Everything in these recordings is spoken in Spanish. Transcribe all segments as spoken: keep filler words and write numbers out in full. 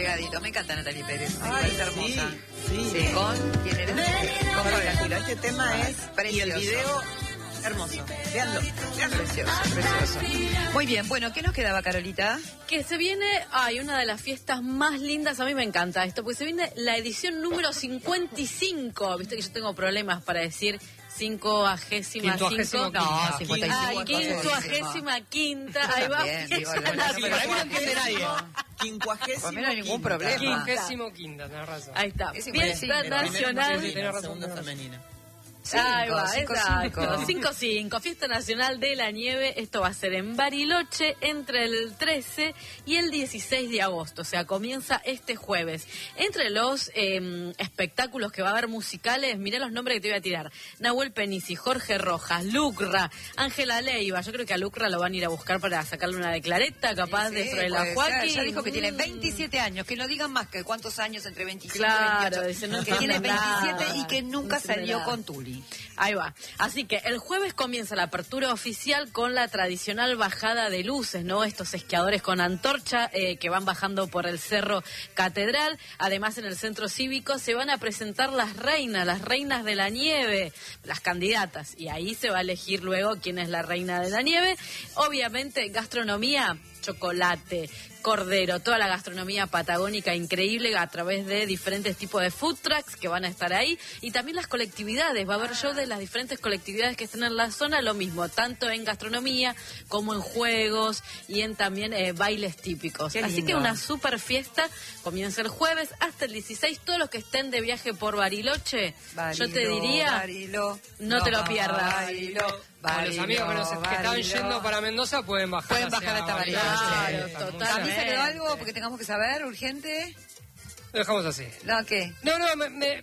pegadito. Me encanta Natalie Pérez. Me Ay, parece hermosa. Sí, Sí, con... ¿Quién era? Con Fabián. Este tema es... Precioso. Y el video, hermoso. Veanlo, veanlo. Precioso, precioso. Muy bien, bueno, ¿qué nos quedaba, Carolita? Que se viene, hay una de las fiestas más lindas, a mí me encanta esto, porque se viene la edición número cincuenta y cinco. Viste que yo tengo problemas para decir cincuagésima cinco. No, cincuenta y cinco. Ay, quincuagésima quinta. Ahí va. Bien, digo, la- fiesta la- nacional. Para mí no entiende nadie. Quincuagésimo. Por mí no hay ningún quinta. problema. Quincuagésimo quinta, tenés razón. Ahí está. Es Fiesta cincuenta y cinco. nacional. Sí, tenés razón, Segunda tenés razón. femenina. Ahí va, cinco, exacto. cinco. cinco cinco, Fiesta Nacional de la Nieve. Esto va a ser en Bariloche entre el trece y el dieciséis de agosto. O sea, comienza este jueves. Entre los eh, espectáculos que va a haber musicales, mirá los nombres que te voy a tirar. Nahuel Penisi, Jorge Rojas, Lucra, Ángela Leiva. Yo creo que a Lucra lo van a ir a buscar para sacarle una declareta, capaz, Sí, dentro de la puede ser. Joaquín. Ya dijo que tiene Mm. veintisiete años, que no digan más que cuántos años entre veinticinco Claro, y veintiocho. dice, no que tiene entiendo veintisiete nada. y que nunca No entiendo salió nada. con Tuli. Ahí va. Así que el jueves comienza la apertura oficial con la tradicional bajada de luces, ¿no? Estos esquiadores con antorcha eh, que van bajando por el Cerro Catedral. Además, en el centro cívico se van a presentar las reinas, las reinas de la nieve, las candidatas. Y ahí se va a elegir luego quién es la reina de la nieve. Obviamente, gastronomía, chocolate, cordero, toda la gastronomía patagónica increíble a través de diferentes tipos de food trucks que van a estar ahí, y también las colectividades, va a haber show de las diferentes colectividades que están en la zona, lo mismo, tanto en gastronomía como en juegos y en también eh, bailes típicos. Qué Así lindo. que una super fiesta, comienza el jueves hasta el dieciséis, todos los que estén de viaje por Bariloche, Barilo, yo te diría, Barilo, no te lo pierdas. Barilo, Con los amigos que, nos, que estaban Barilo. yendo para Mendoza pueden bajar. Pueden hacia bajar hasta Bariloche. Claro, Está muy total. ¿Camisa quedó algo porque tengamos que saber, urgente? Lo dejamos así. No, ¿qué? No, no, me... me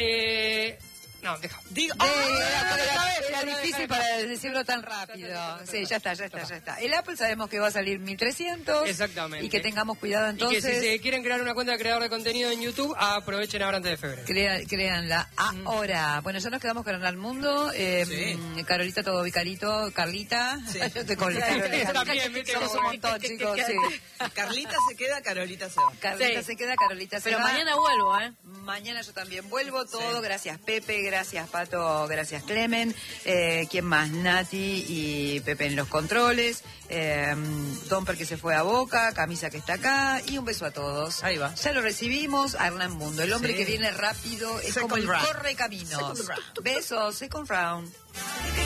eh, no, deja. Digo, Eh, ¡ah! era, era difícil para decirlo tan rápido. Sí, ya está, ya está, ya está. El Apple sabemos que va a salir mil trescientos. Exactamente. Y que tengamos cuidado Y entonces. que si se quieren crear una cuenta de creador de contenido en YouTube, aprovechen ahora antes de febrero. Crea- créanla ahora. Bueno, ya nos quedamos con el mundo. Eh, Sí. Carolita todo bicarito, Carlita. Sí. Yo te con Sí, Carolita. también, viste, Somos como- un montón, chicos. Sí. Carlita se queda, Carolita se va. Carolita Sí. se queda, Carolita se Pero va. mañana vuelvo, ¿eh? Mañana yo también vuelvo todo. Sí. Gracias Pepe, gracias Pato, gracias Clemen. Eh, ¿Quién más? Nati y Pepe en los controles. Eh, Domper que se fue a Boca, Camisa que está acá. Y un beso a todos. Ahí va. Ya lo recibimos, a Hernán Mundo. El hombre Sí. que viene rápido es Second como el round. corre caminos. Second round. Besos, second round.